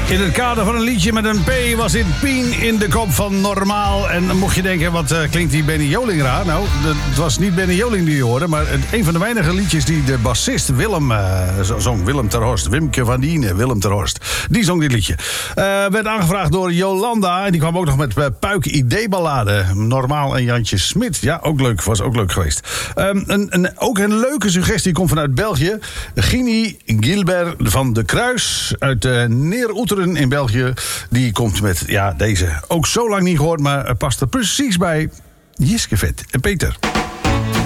In het kader van een liedje met een P was dit Pien in de kop van Normaal. En mocht je denken, wat klinkt die Benny Joling raar? Nou, het was niet Benny Joling die je hoorde, maar een van de weinige liedjes die de bassist Willem zong. Willem ter Horst, Wimke van Dienen, Willem ter Horst. Die zong dit liedje. Werd aangevraagd door Jolanda en die kwam ook nog met Puik ID-ballade. Normaal en Jantje Smit. Ja, ook leuk, was ook leuk geweest. Ook een leuke suggestie komt vanuit België. Gini Gilbert van de Kruis uit Neer-Oeteren in België. Die komt met, ja, deze ook zo lang niet gehoord, maar past er precies bij. Jiskevet en Peter.